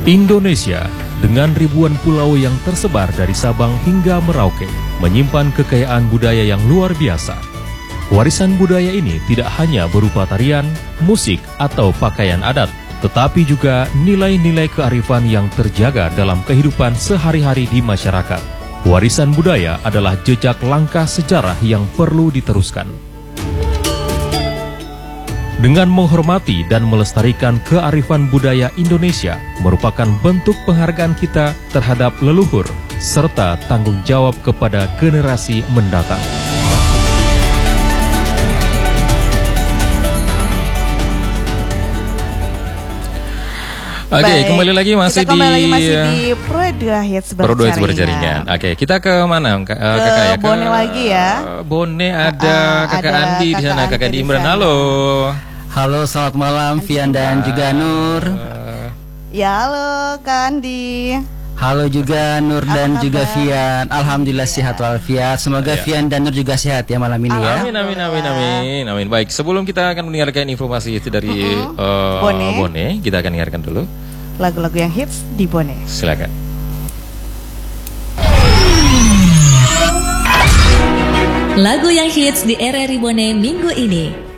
Indonesia, dengan ribuan pulau yang tersebar dari Sabang hingga Merauke, menyimpan kekayaan budaya yang luar biasa. Warisan budaya ini tidak hanya berupa tarian, musik, atau pakaian adat, tetapi juga nilai-nilai kearifan yang terjaga dalam kehidupan sehari-hari di masyarakat. Warisan budaya adalah jejak langkah sejarah yang perlu diteruskan. Dengan menghormati dan melestarikan kearifan budaya Indonesia merupakan bentuk penghargaan kita terhadap leluhur serta tanggung jawab kepada generasi mendatang. Oke, kembali lagi masih di Pro 2 Hits berjaringan. Oke, kita ke mana, kakak ya? Ke Bone lagi ya. Bone ada kakak Andi di sana, kakak Andi Imran. Halo. Halo, selamat malam Fian dan juga Nur. Ya, halo Kak Andi. Halo juga Nur dan juga Fian. Alhamdulillah sehat walafiat. Semoga Fian dan Nur juga sehat ya malam ini ya. Amin. Baik, sebelum kita akan mendengarkan informasi itu dari Bone, kita akan dengarkan dulu lagu-lagu yang hits di Bone. Silakan. Lagu yang hits di RRI Bone minggu ini.